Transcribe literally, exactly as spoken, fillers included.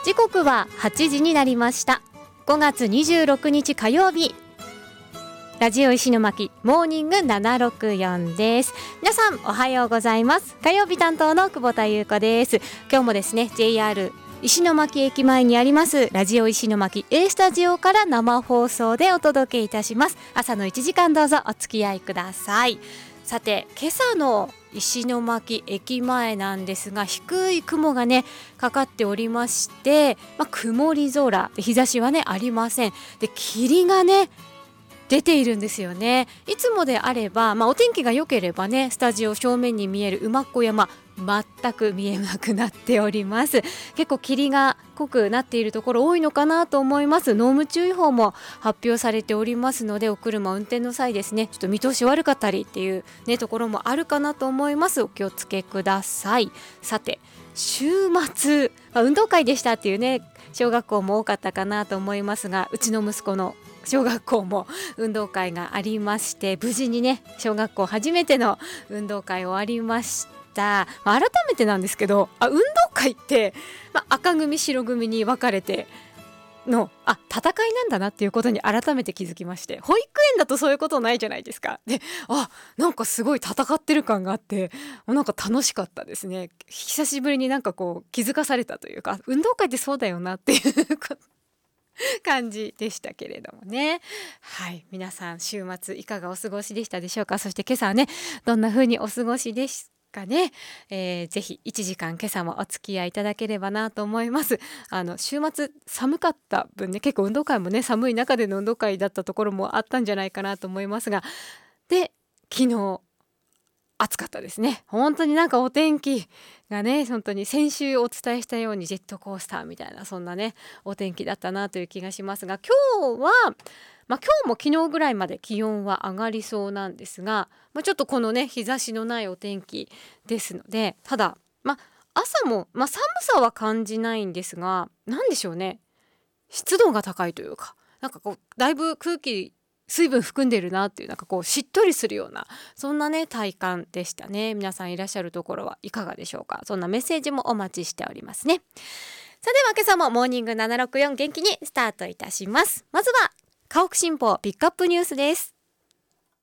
時刻ははちじになりました。ごがつにじゅうろくにち火曜日、ラジオ石巻モーニングななろくよんです。皆さんおはようございます。火曜日担当の久保田優子です。今日もですね ジェイアール 石巻駅前にありますラジオ石巻 A スタジオから生放送でお届けいたします。朝のいちじかんどうぞお付き合いください。さて、今朝の石巻駅前なんですが、低い雲がねかかっておりまして、まあ、曇り空で日差しはねありません。で、霧がね出ているんですよね。いつもであれば、まあ、お天気が良ければねスタジオ正面に見える馬子山全く見えなくなっております。結構霧が濃くなっているところ多いのかなと思います。濃霧注意報も発表されておりますので、お車運転の際ですねちょっと見通し悪かったりっていう、ね、ところもあるかなと思います。お気をつけください。さて、週末、まあ、運動会でしたっていうね小学校も多かったかなと思いますが、うちの息子の小学校も運動会がありまして、無事にね小学校初めての運動会終わりました。まあ、改めてなんですけど、あ運動会って、まあ、赤組白組に分かれてのあ戦いなんだなっていうことに改めて気づきまして、保育園だとそういうことないじゃないですか。で、あなんかすごい戦ってる感があって、なんか楽しかったですね。久しぶりになんかこう気づかされたというか、運動会ってそうだよなっていうこと感じでしたけれどもね。はい、皆さん週末いかがお過ごしでしたでしょうか。そして今朝はねどんな風にお過ごしですかね。えー、ぜひいちじかん今朝もお付き合いいただければなと思います。あの週末寒かった分ね、結構運動会もね寒い中での運動会だったところもあったんじゃないかなと思いますが、で昨日暑かったですね。本当になんかお天気がね、本当に先週お伝えしたようにジェットコースターみたいな、そんなねお天気だったなという気がしますが、今日はまあ、今日も昨日ぐらいまで気温は上がりそうなんですが、まあ、ちょっとこのね日差しのないお天気ですので、ただ、まあ、朝も、まあ、寒さは感じないんですが、なんでしょうね、湿度が高いというか、なんかこうだいぶ空気水分含んでるなっていう、なんかこうしっとりするような、そんなね体感でしたね。皆さんいらっしゃるところはいかがでしょうか。そんなメッセージもお待ちしておりますね。さあ、では今朝もモーニングななろくよん元気にスタートいたします。まずは家屋新報ピックアップニュースです。